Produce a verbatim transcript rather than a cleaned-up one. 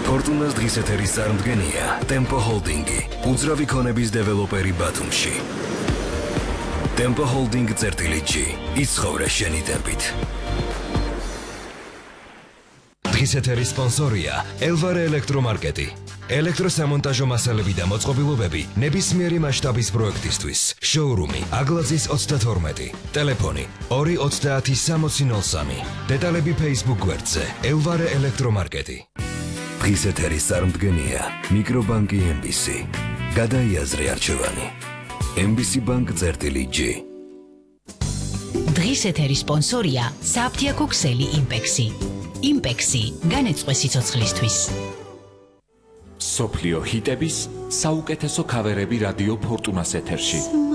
ფორტუნას დღის ეთერის წარმდგენია Tempo Holding-ი, უძრავი ქონების დეველოპერი ბათუმში. Tempo Holding წერტილი G, იცხოვრე შენი ტემპით. დღის ეთერის სპონსორია Elvare ელექტრომარკეტი. ელექტროსამონტაჟო მასალები და მოწყობილობები ნებისმიერი მასშტაბის პროექტისთვის. შოურუმი აგლაძის ოცდათორმეტი, ტელეფონი ორი ოცდაათი სამოცი ნოლ სამი. დეტალები Facebook გვერდზე Elvare ელექტრომარკეტი. დღის ეთერის წარმდგენია მიკრობანკი M B C. გადაიაზრე არჩევანი. M B C Bank წერტილი G. დღის ეთერის სპონსორია საფთიაქო ქსელი იმპექსი. იმპექსი განეწყვე სიცოცხლისთვის. სოფლიო ჰიტების საუკეთესო ქავერები რადიო ფორტუნას ეთერში.